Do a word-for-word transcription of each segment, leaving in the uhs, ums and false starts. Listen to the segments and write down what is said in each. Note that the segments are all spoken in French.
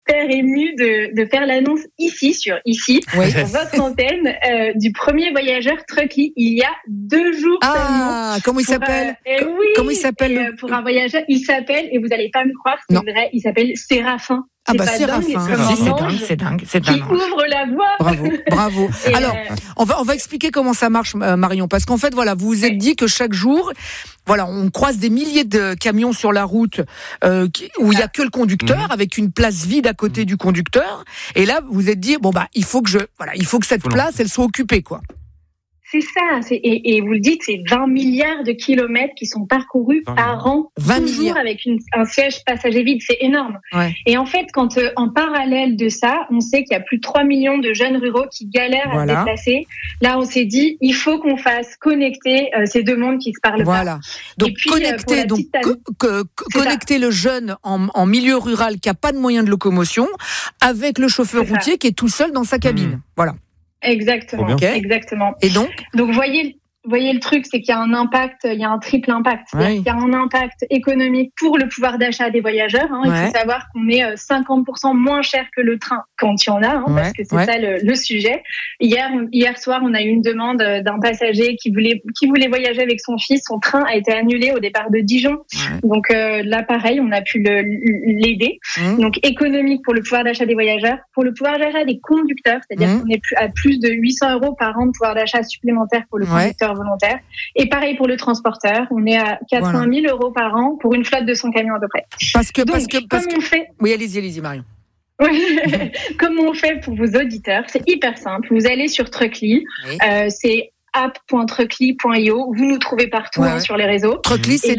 hyper émue de, de faire l'annonce ici, sur ici, oui. sur votre antenne, euh, du premier voyageur Truckly il y a deux jours ah, seulement. Ah, comment il pour, s'appelle euh, oui, Comment il s'appelle et, euh, Pour un voyageur, il s'appelle, et vous n'allez pas me croire, c'est non. vrai, il s'appelle Séraphin. Ah c'est bah pas Séraphin, dingue, c'est, c'est dingue, c'est dingue, c'est dingue. Qui ouvre la voie. Bravo, bravo. Et Alors, euh... on va on va expliquer comment ça marche, Marion, parce qu'en fait, voilà, vous vous êtes dit que chaque jour, voilà, on croise des milliers de camions sur la route euh, qui, où il y a que le conducteur, mmh. avec une place vide à côté du conducteur. Et là, vous vous êtes dit, bon bah, il faut que je, voilà, il faut que cette place, elle soit occupée, quoi. C'est ça, c'est, et, et vous le dites, c'est vingt milliards de kilomètres qui sont parcourus par an, vingt toujours milliards. Avec une, un siège passager vide, c'est énorme. Ouais. Et en fait, quand euh, en parallèle de ça, on sait qu'il y a plus de trois millions de jeunes ruraux qui galèrent voilà. à se déplacer. Là, on s'est dit, il faut qu'on fasse connecter euh, ces deux mondes qui se parlent voilà. pas. Donc puis, connecter, euh, donc co- co- connecter le jeune en, en milieu rural qui a pas de moyens de locomotion avec le chauffeur c'est routier ça. qui est tout seul dans sa cabine. Mmh. Voilà. Exactement. Okay. Exactement. Et donc, donc voyez. Vous voyez, le truc, c'est qu'il y a un impact, il y a un triple impact. C'est-à-dire oui. qu'il y a un impact économique pour le pouvoir d'achat des voyageurs. Hein. Il ouais. faut savoir qu'on est cinquante pour cent moins cher que le train quand il y en a, hein, ouais. parce que c'est ouais. ça le, le sujet. Hier, hier soir, on a eu une demande d'un passager qui voulait, qui voulait voyager avec son fils. Son train a été annulé au départ de Dijon. Ouais. Donc euh, là, pareil, on a pu le, l'aider. Mmh. Donc économique pour le pouvoir d'achat des voyageurs. Pour le pouvoir d'achat des conducteurs, c'est-à-dire mmh. qu'on est à plus de huit cents euros par an de pouvoir d'achat supplémentaire pour le ouais. conducteur volontaire. Et pareil pour le transporteur, on est à quatre-vingt mille voilà. euros par an pour une flotte de cent camions à peu près. Parce que, Donc, parce que, parce comme que... on fait... Oui, allez-y, allez-y, Marion. Comment on fait pour vos auditeurs? C'est hyper simple. Vous allez sur Truckly, oui. euh, c'est app point truckly point io. Vous nous trouvez partout ouais. hein, sur les réseaux. Truckly, c'est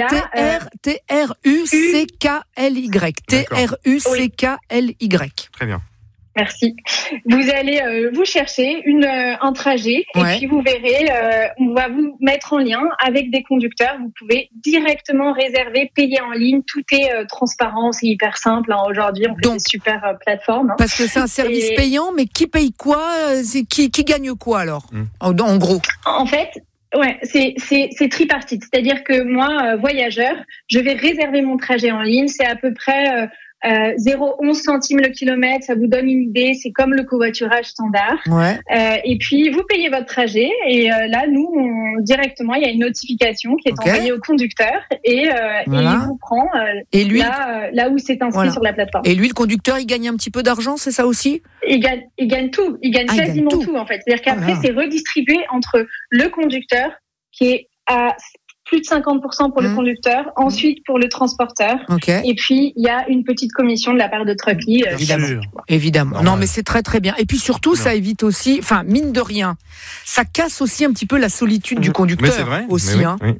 T R U C K L Y. T R U C K L Y. Très bien. Merci. Vous allez euh, vous chercher une, euh, un trajet ouais. et puis vous verrez, euh, on va vous mettre en lien avec des conducteurs. Vous pouvez directement réserver, payer en ligne. Tout est euh, transparent, c'est hyper simple. Hein. Aujourd'hui, on fait Donc, des super euh, plateformes. Hein. Parce que c'est un service et... payant, mais qui paye quoi? C'est qui, qui gagne quoi alors mmh. en, en gros? En fait, ouais, c'est, c'est, c'est tripartite. C'est-à-dire que moi, euh, voyageur, je vais réserver mon trajet en ligne. C'est à peu près... Euh, Euh, zéro virgule onze centimes le kilomètre, ça vous donne une idée, c'est comme le covoiturage standard. Ouais. Euh, et puis vous payez votre trajet et euh, là nous on, directement il y a une notification qui est okay. envoyée au conducteur et, euh, voilà. et il vous prend euh, et lui, là, euh, là où c'est inscrit voilà. sur la plateforme. Et lui le conducteur il gagne un petit peu d'argent, c'est ça aussi? Il gagne, il gagne tout, il gagne ah, quasiment il gagne tout. tout en fait. C'est-à-dire qu'après oh c'est redistribué entre le conducteur qui est à plus de cinquante pour cent pour mmh. le conducteur, ensuite pour le transporteur, okay. et puis il y a une petite commission de la part de Truckly. Euh, évidemment, évidemment. Non, non, mais c'est très très bien. Et puis surtout, non. ça évite aussi, enfin mine de rien, ça casse aussi un petit peu la solitude mmh. du conducteur. Mais c'est vrai. Aussi, oui, hein. Oui.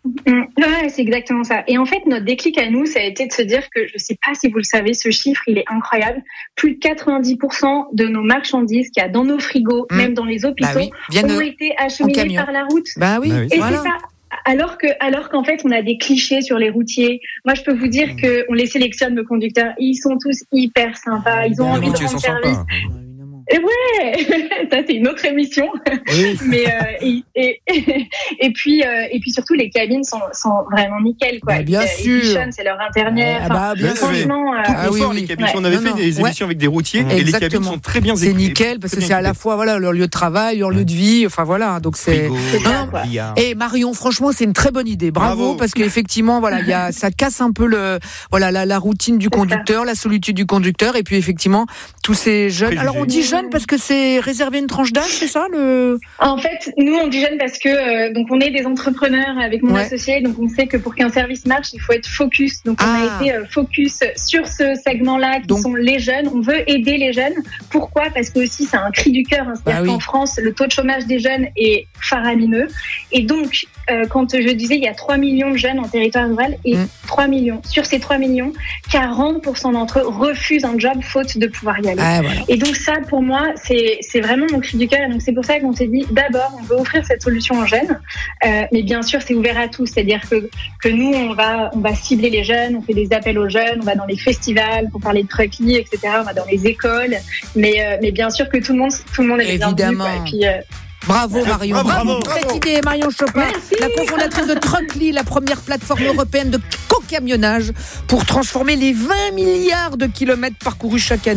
Ouais, c'est exactement ça. Et en fait, notre déclic à nous, ça a été de se dire que, je ne sais pas si vous le savez, ce chiffre, il est incroyable. Plus de quatre-vingt-dix pour cent de nos marchandises qu'il y a dans nos frigos, mmh. même dans les hôpitaux, bah oui. ont été acheminées par la route. Bah oui. Et voilà. c'est ça. Alors que, alors qu'en fait, on a des clichés sur les routiers. Moi, je peux vous dire que on les sélectionne, nos conducteurs. Ils sont tous hyper sympas. Ils ont les envie de rendre service. Sympas. Et ouais, ça c'est une autre émission. Oui. Mais euh, et, et, et puis euh, et puis surtout les cabines sont sont vraiment nickel quoi. Bah, bien ils, sûr. Ils c'est leur intérieur. Ah bah, bien franchement, euh, tout ah, oui, oui. les cabines. Ouais. On avait non, fait non. des émissions ouais. avec des routiers ouais. et les cabines sont très bien. C'est nickel parce que c'est à la fois voilà leur lieu de travail, leur lieu de vie. Enfin voilà, donc c'est. c'est ça, quoi. Et Marion, franchement, c'est une très bonne idée. Bravo, Bravo. Parce qu'effectivement, voilà, il y a ça casse un peu le voilà la, la routine du conducteur, la solitude du conducteur, et puis effectivement tous ces jeunes. Alors on dit jeunes parce que c'est réserver une tranche d'âge, c'est ça le... En fait, nous on dit jeunes parce que euh, donc on est des entrepreneurs avec mon ouais. associé, donc on sait que pour qu'un service marche, il faut être focus. Donc on ah. a été euh, focus sur ce segment-là qui donc... sont les jeunes. On veut aider les jeunes. Pourquoi ? Parce que aussi c'est un cri du cœur. Hein. C'est-à-dire bah qu'en oui. France, le taux de chômage des jeunes est faramineux. Et donc euh, quand je disais il y a trois millions de jeunes en territoire rural et mmh. trois millions. Sur ces trois millions, quarante pour cent d'entre eux refusent un job faute de pouvoir y aller. Ah, voilà. Et donc ça, pour moi, c'est c'est vraiment mon cri du cœur. Et donc c'est pour ça qu'on s'est dit, d'abord, on veut offrir cette solution aux jeunes, euh, mais bien sûr, c'est ouvert à tous. C'est-à-dire que que nous, on va on va cibler les jeunes, on fait des appels aux jeunes, on va dans les festivals pour parler de Truckly, et cetera. On va dans les écoles, mais euh, mais bien sûr que tout le monde tout le monde est bienvenu. Quoi. Et puis euh, Bravo Marion, bravo, bravo, bravo pour cette idée. Marion Chopin, merci. La cofondatrice de Truckly, la première plateforme européenne de co-camionnage pour transformer les vingt milliards de kilomètres parcourus chaque année.